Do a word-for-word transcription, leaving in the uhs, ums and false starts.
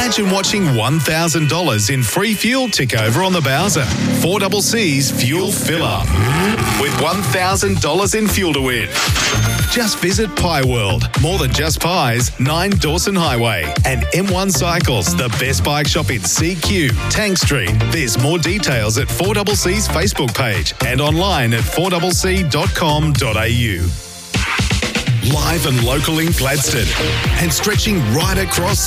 Imagine watching one thousand dollars in free fuel tick over on the Bowser. four C C's Fuel Fill Up with one thousand dollars in fuel to win. Just visit Pie World, more than just pies, nine Dawson Highway, and M one Cycles, the best bike shop in C Q, Tank Street. There's more details at four C C's Facebook page and online at four c c dot com dot a u. Live and local in Gladstone and stretching right across